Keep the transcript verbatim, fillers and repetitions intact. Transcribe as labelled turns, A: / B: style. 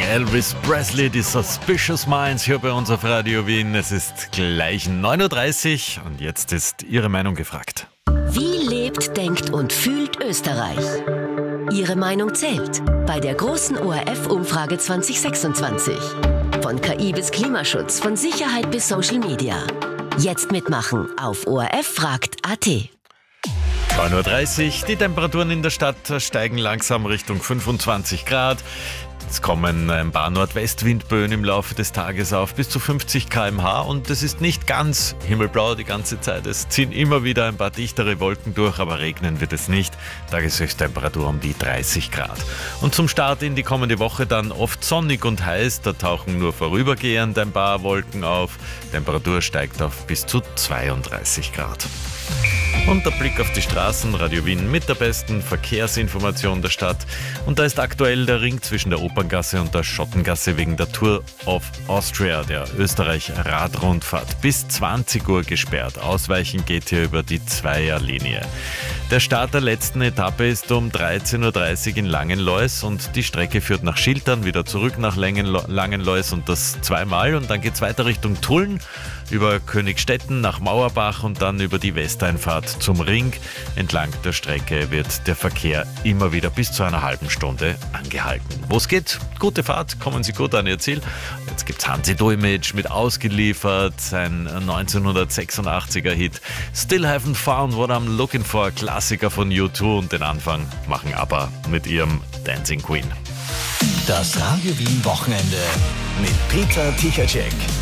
A: Elvis Presley, die Suspicious Minds hier bei uns auf Radio Wien. Es ist gleich neun Uhr dreißig und jetzt ist Ihre Meinung gefragt.
B: Wie lebt, denkt und fühlt Österreich? Ihre Meinung zählt bei der großen O R F-Umfrage zwanzig sechsundzwanzig. Von K I bis Klimaschutz, von Sicherheit bis Social Media. Jetzt mitmachen auf O R F fragt punkt a t.
A: neun Uhr dreißig, die Temperaturen in der Stadt steigen langsam Richtung fünfundzwanzig Grad. Es kommen ein paar Nordwestwindböen im Laufe des Tages auf, bis zu fünfzig Kilometer pro Stunde. Und es ist nicht ganz himmelblau die ganze Zeit. Es ziehen immer wieder ein paar dichtere Wolken durch, aber regnen wird es nicht. Tageshöchsttemperatur um die dreißig Grad. Und zum Start in die kommende Woche dann oft sonnig und heiß. Da tauchen nur vorübergehend ein paar Wolken auf. Temperatur steigt auf bis zu zweiunddreißig Grad. Und der Blick auf die Straßen, Radio Wien mit der besten Verkehrsinformation der Stadt. Und da ist aktuell der Ring zwischen der Operngasse und der Schottengasse wegen der Tour of Austria, der Österreich-Radrundfahrt, bis zwanzig Uhr gesperrt. Ausweichen geht hier über die Zweierlinie. Der Start der letzten Etappe ist um dreizehn Uhr dreißig in Langenlois und die Strecke führt nach Schiltern, wieder zurück nach Langenlois und das zweimal. Und dann geht es weiter Richtung Tulln, über Königstetten nach Mauerbach und dann über die Westeinfahrt zum Ring. Entlang der Strecke wird der Verkehr immer wieder bis zu einer halben Stunde angehalten. Wo es geht, gute Fahrt, kommen Sie gut an Ihr Ziel. Jetzt gibt es Hansi Dolmetsch mit Ausgeliefert, sein neunzehnhundertsechsundachtziger Hit Still Haven't Found What I'm Looking For, Klassiker von U zwei, und den Anfang machen ABBA mit ihrem Dancing Queen.
C: Das Radio Wien Wochenende mit Peter Tichacek.